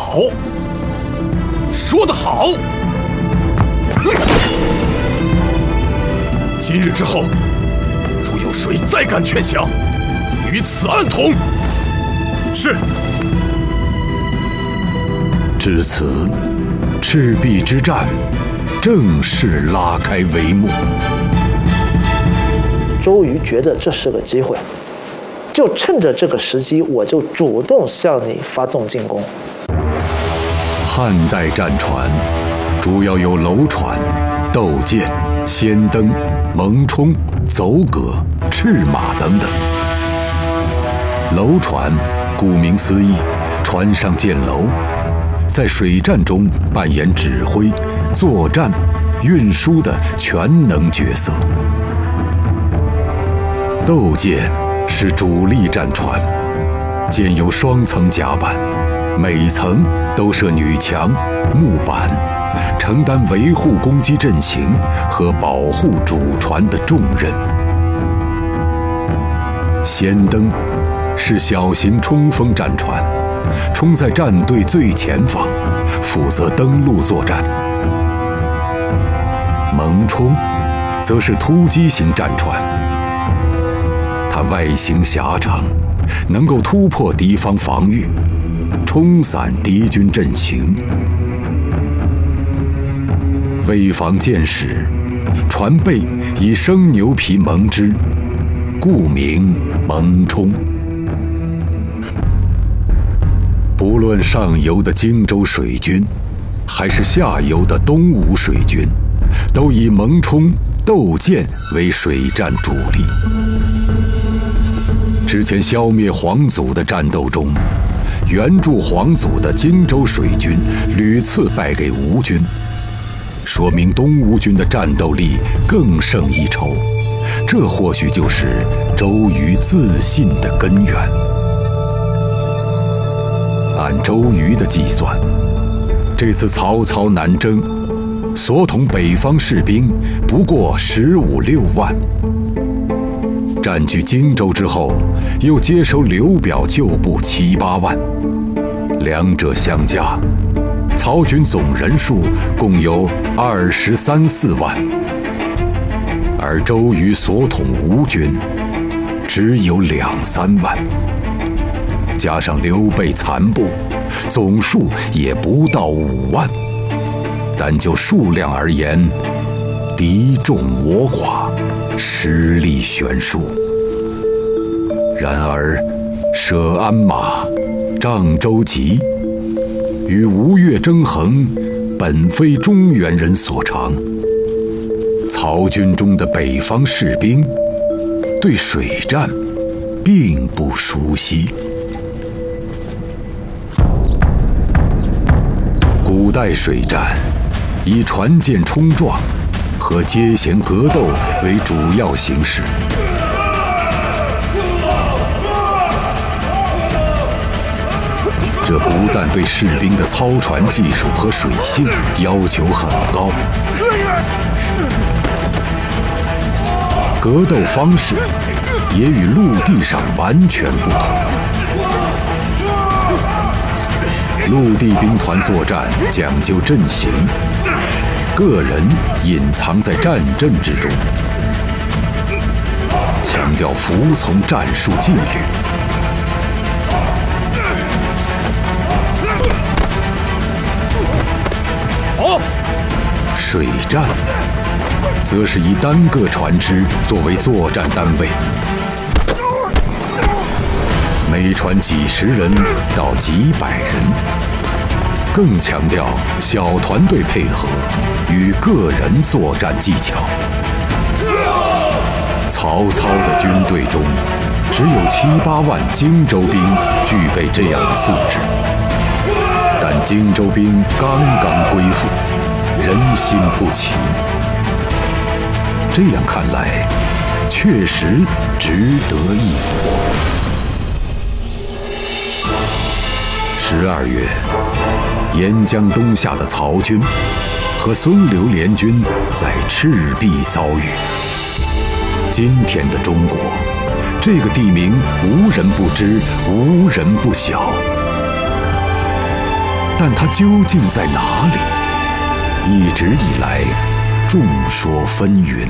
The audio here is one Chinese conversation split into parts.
好，说得好！今日之后，如有谁再敢劝降，与此案同。是。 至此，赤壁之战正式拉开帷幕。 周瑜觉得这是个机会，就趁着这个时机，我就主动向你发动进攻。 汉代战船主要有楼船、斗舰、先登、蒙冲、走戈、赤马等等。楼船顾名思义，船上建楼，在水战中扮演指挥、作战、运输的全能角色。斗舰是主力战船，建有双层甲板，每层都设女墙、木板，承担维护攻击阵型和保护主船的重任。先登是小型冲锋战船，冲在战队最前方，负责登陆作战。蒙冲则是突击型战船，它外形狭长，能够突破敌方防御，冲散敌军阵型。为防箭矢，船背以生牛皮蒙之，故名蒙冲。不论上游的荆州水军，还是下游的东吴水军，都以蒙冲、斗舰为水战主力。之前消灭黄祖的战斗中，援助黄祖的荆州水军屡次败给吴军，说明东吴军的战斗力更胜一筹。这或许就是周瑜自信的根源。按周瑜的计算，这次曹操南征，所统北方士兵不过15、16万。占据荆州之后，又接收刘表旧部7、8万，两者相加，曹军总人数共有23、24万，而周瑜所统吴军只有2、3万，加上刘备残部，总数也不到5万。但就数量而言，敌众我寡，实力悬殊。然而，舍鞍马，仗周籍，与吴越争衡，本非中原人所长。曹军中的北方士兵对水战并不熟悉。古代水战以船舰冲撞和接舷格斗为主要形式。这不但对士兵的操船技术和水性要求很高，格斗方式也与陆地上完全不同。陆地兵团作战讲究阵型，个人隐藏在战阵之中，强调服从战术纪律。水战则是以单个船只作为作战单位，每船几十人到几百人，更强调小团队配合与个人作战技巧。曹操的军队中只有7、8万荆州兵具备这样的素质，但荆州兵刚刚归附，人心不齐。这样看来，确实值得一搏。12月，沿江东下的曹军和孙刘联军在赤壁遭遇。今天的中国，这个地名无人不知，无人不晓。 但它究竟在哪里？一直以来，众说纷纭。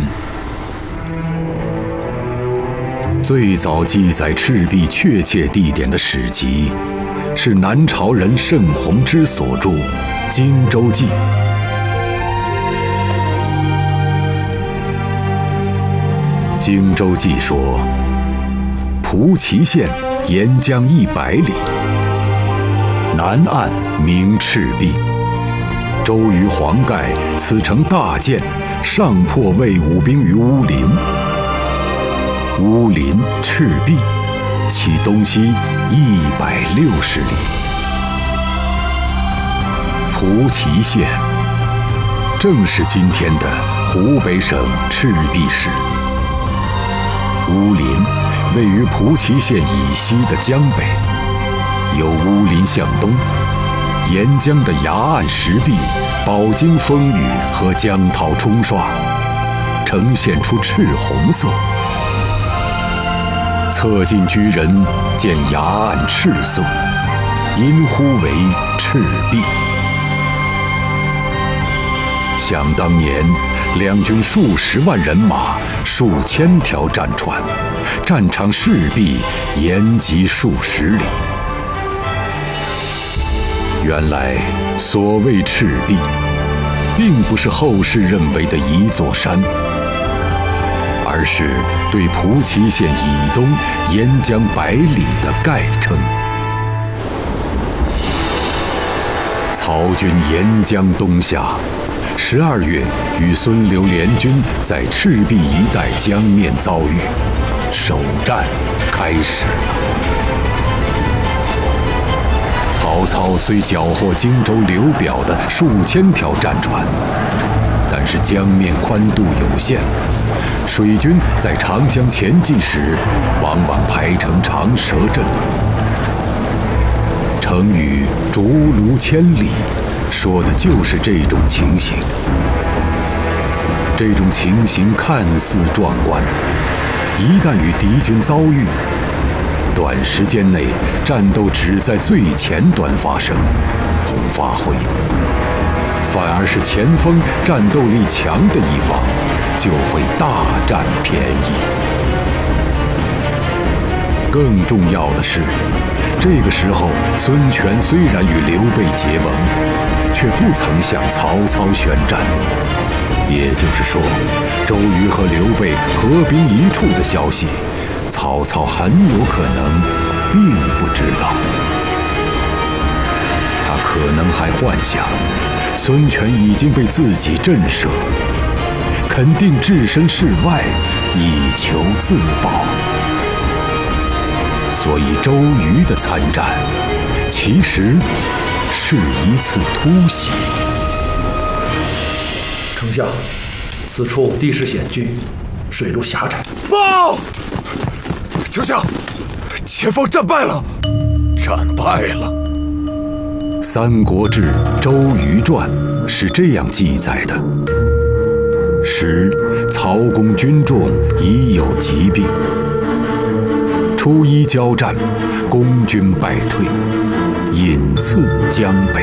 最早记载赤壁确切地点的史籍，是南朝人盛弘之所著《荆州记》。《荆州记》说，蒲圻县沿江100里，南岸名赤壁。周瑜、黄盖此乘大舰，上破魏武兵于乌林。乌林、赤壁，其东西160里。蒲圻县，正是今天的湖北省赤壁市。乌林位于蒲圻县以西的江北，由乌林向东，沿江的崖岸石壁饱经风雨和江涛冲刷，呈现出赤红色。侧近居人见崖岸赤色，因呼为赤壁。想当年，两军数十万人马，数千条战船，战场势必延及数十里。原来所谓赤壁，并不是后世认为的一座山，而是对蒲圻县以东沿江100里的概称。曹军沿江东下，12月与孙刘联军在赤壁一带江面遭遇，首战开始了。曹操虽缴获荆州刘表的数千条战船，但是江面宽度有限，水军在长江前进时，往往排成长蛇阵。成语“竹庐千里”说的就是这种情形。这种情形看似壮观，一旦与敌军遭遇，短时间内战斗只在最前端发生，同发挥，反而是前锋战斗力强的一方就会大占便宜。更重要的是，这个时候孙权虽然与刘备结盟，却不曾向曹操宣战。也就是说，周瑜和刘备合兵一处的消息，曹操很有可能并不知道。他可能还幻想，孙权已经被自己震慑，肯定置身事外，以求自保。所以周瑜的参战，其实是一次突袭。 丞相，此处地势险峻，水路狭窄。 报！丞相，前方战败了！战败了！ 《三国志·周瑜传》是这样记载的：时曹公军众已有疾病，初一交战，公军败退，引刺江北。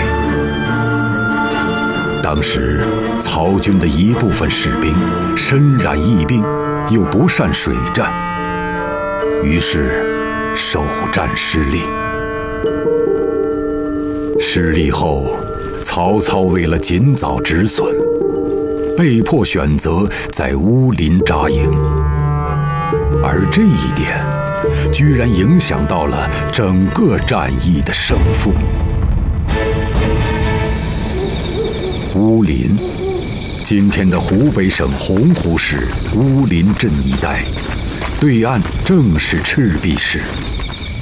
当时曹军的一部分士兵身染疫病，又不善水战，于是首战失利。失利后，曹操为了尽早止损，被迫选择在乌林扎营，而这一点居然影响到了整个战役的胜负。乌林，今天的湖北省洪湖市乌林镇一带，对岸正是赤壁市。